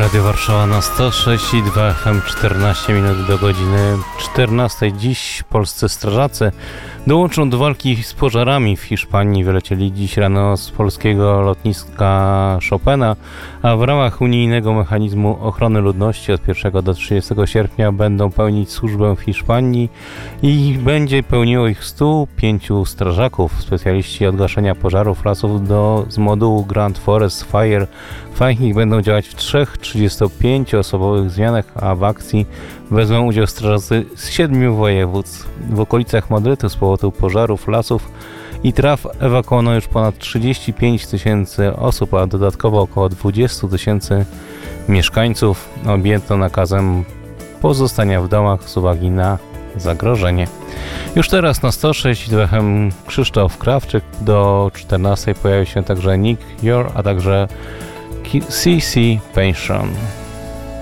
Radio Warszawa na 106,2 FM, 14 minut do godziny 14. Dziś polscy strażacy dołączą do walki z pożarami w Hiszpanii. Wylecieli dziś rano z polskiego lotniska Chopina, a w ramach unijnego mechanizmu ochrony ludności od 1 do 30 sierpnia będą pełnić służbę w Hiszpanii i będzie pełniło ich 105 strażaków. Specjaliści od gaszenia pożarów lasów z modułu Grand Forest Fire Fighting będą działać w 3 35-osobowych zmianach, a w akcji wezmą udział strażacy z 7 województw. W okolicach Madrytu z powodu pożarów lasów i traw ewakuowano już ponad 35 tysięcy osób, a dodatkowo około 20 tysięcy mieszkańców objęto nakazem pozostania w domach z uwagi na zagrożenie. Już teraz na 106,2 FM Krzysztof Krawczyk. Do 14 pojawi się także Nick Yor, a także CC Pension.